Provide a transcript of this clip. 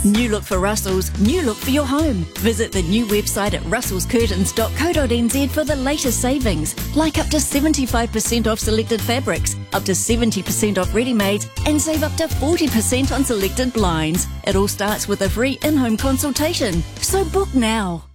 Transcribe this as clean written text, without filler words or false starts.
New look for Russell's, new look for your home. Visit the new website at russellscurtains.co.nz for the latest savings, like up to 75% off selected fabrics, up to 70% off ready-mades, and save up to 40% on selected blinds. It all starts with a free in-home consultation. So book now.